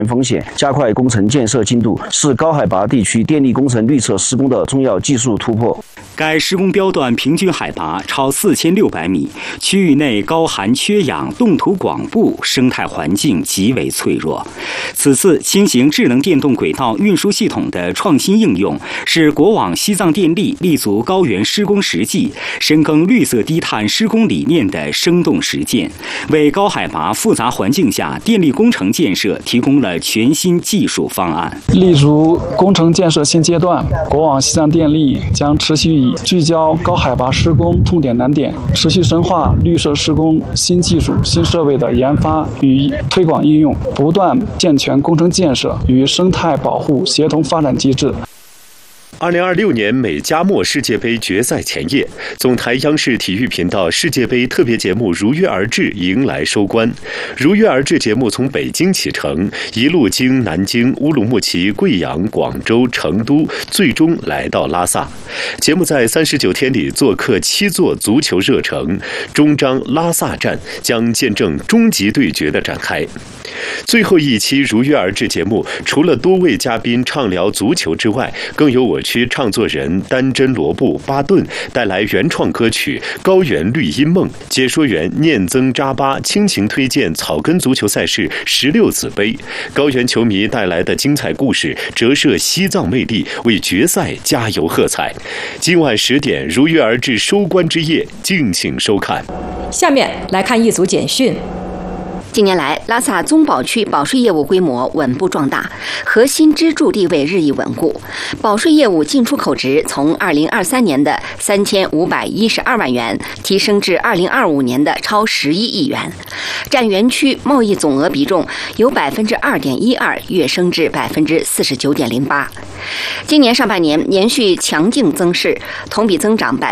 风险，加快工程建设进度，是高海拔地区电力工程预测施工的重要技术突破。 该施工标段平均海拔超4600米，区域内高寒缺氧，冻土广布，生态环境极为脆弱。此次轻型智能电动轨道运输系统的创新应用，是国网西藏电力立足高原施工实际、深耕绿色低碳施工理念的生动实践，为高海拔复杂环境下电力工程建设提供了全新技术方案。 立足工程建设新阶段，国网西藏电力将持续聚焦高海拔施工痛点难点，持续深化绿色施工新技术、新设备的研发与推广应用，不断健全工程建设与生态保护协同发展机制。 2026年美加墨世界杯决赛前夜，总台央视体育频道世界杯特别节目如约而至，迎来收官。如约而至节目从北京启程，一路经南京、乌鲁木齐、贵阳、广州、成都，最终来到拉萨。节目在39天里做客7座足球热城，终章拉萨站将见证终极对决的展开。最后一期如约而至节目，除了多位嘉宾畅聊足球之外，更有我区唱作人丹真罗布巴顿带来原创歌曲《高原绿荫梦》，解说员念曾扎巴倾情推荐草根足球赛事16子杯，高原球迷带来的精彩故事折射西藏魅力，为决赛加油喝彩。今晚10点如约而至收官之夜，敬请收看。 下面来看一组简讯。 近年来，拉萨宗保区保税业务规模稳步壮大，核心支柱地位日益稳固。保税业务进出口值从2023年的3512万元提升至2025年的超11亿元，占园区贸易总额比重由2.12%跃升至49.08%。今年上半年连续强劲增势，同比增长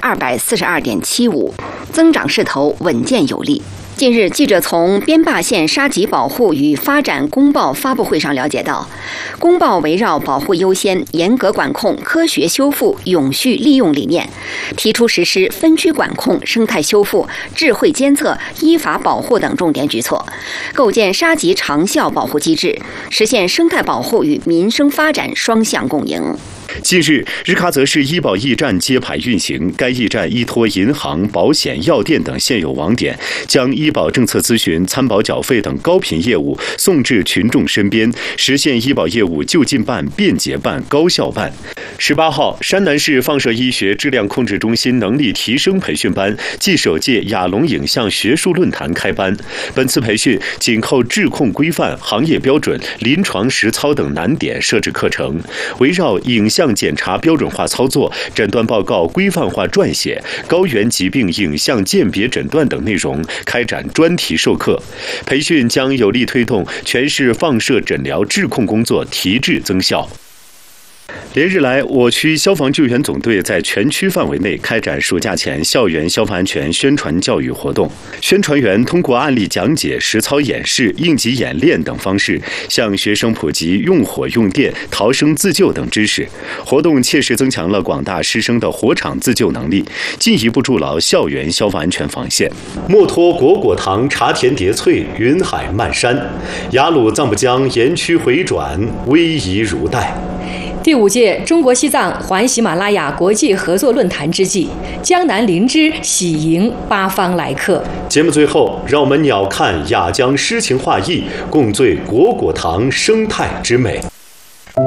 242.75%，增长势头稳健有力。近日，记者从边坝县沙棘保护与发展公报发布会上了解到，公报围绕保护优先、严格管控、科学修复、永续利用理念，提出实施分区管控、生态修复、智慧监测、依法保护等重点举措，构建沙棘长效保护机制，实现生态保护与民生发展双向共赢。 近日，日喀则市医保驿站揭牌运行，该驿站依托银行、保险、药店等现有网点，将医保政策咨询、参保缴费等高频业务送至群众身边，实现医保业务就近办、便捷办、高效办。18号，山南市放射医学质量控制中心能力提升培训班暨首届亚龙影像学术论坛开班。本次培训紧扣质控规范、行业标准、临床实操等难点设置课程，围绕影像检查标准化操作、诊断报告规范化撰写、高原疾病影像鉴别诊断等内容开展专题授课。培训将有力推动全市放射诊疗质控工作提质增效。连日来，我区消防救援总队在全区范围内开展暑假前校园消防安全宣传教育活动。宣传员通过案例讲解、实操演示、应急演练等方式，向学生普及用火用电、逃生自救等知识。活动切实增强了广大师生的火场自救能力，进一步筑牢校园消防安全防线。墨脱果果塘茶田叠翠，云海漫山，雅鲁藏布江岩区回转，威仪如带。 第5届中国西藏环喜马拉雅国际合作论坛之际，江南林芝喜迎八方来客。 节目最后，让我们鸟瞰雅江诗情画意，共醉果果塘生态之美。